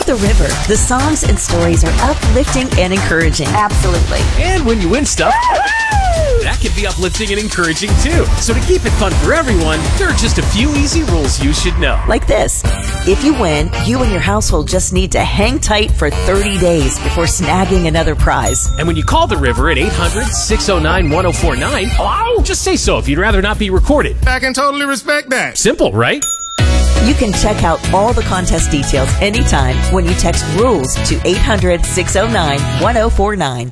The River, the songs and stories are uplifting and encouraging. Absolutely. And when you win stuff, that can be uplifting and encouraging too. So to keep it fun for everyone, there are just a few easy rules you should know. Like this. If you win, you and your household just need to hang tight for 30 days before snagging another prize. And when you call The River at 800-609-1049, hello? Just say so if you'd rather not be recorded. I can totally respect that. Simple, right? You can check out all the contest details anytime when you text RULES to 800-609-1049.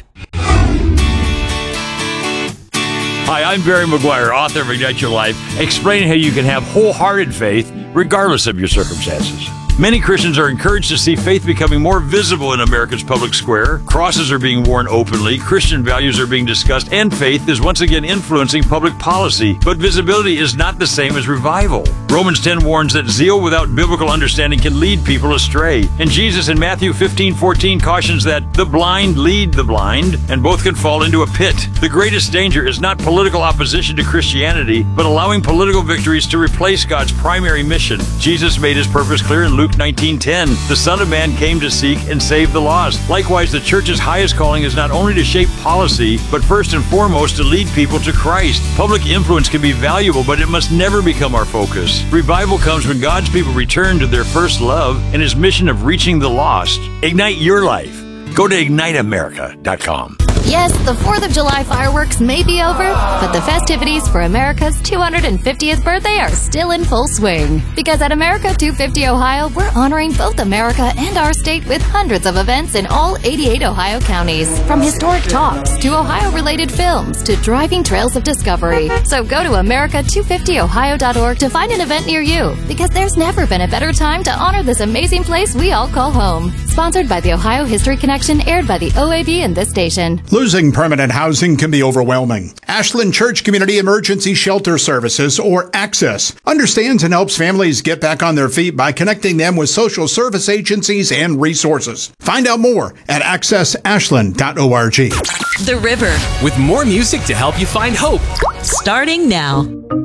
Hi, I'm Barry McGuire, author of Ignite Your Life, explaining how you can have wholehearted faith regardless of your circumstances. Many Christians are encouraged to see faith becoming more visible in America's public square. Crosses are being worn openly, Christian values are being discussed, and faith is once again influencing public policy. But visibility is not the same as revival. Romans 10 warns that zeal without biblical understanding can lead people astray. And Jesus in Matthew 15:14 cautions that the blind lead the blind, and both can fall into a pit. The greatest danger is not political opposition to Christianity, but allowing political victories to replace God's primary mission. Jesus made his purpose clear in Luke 19:10. The Son of Man came to seek and save the lost. Likewise, the church's highest calling is not only to shape policy, but first and foremost to lead people to Christ. Public influence can be valuable, but it must never become our focus. Revival comes when God's people return to their first love and his mission of reaching the lost. Ignite your life. Go to IgniteAmerica.com. Yes, the 4th of July fireworks may be over, but the festivities for America's 250th birthday are still in full swing. Because at America 250 Ohio, we're honoring both America and our state with hundreds of events in all 88 Ohio counties. From historic talks to Ohio-related films to driving trails of discovery. So go to America250Ohio.org to find an event near you, because there's never been a better time to honor this amazing place we all call home. Sponsored by the Ohio History Connection, aired by the OAB and this station. Losing permanent housing can be overwhelming. Ashland Church Community Emergency Shelter Services, or ACCESS, understands and helps families get back on their feet by connecting them with social service agencies and resources. Find out more at accessashland.org. The River. With more music to help you find hope. Starting now.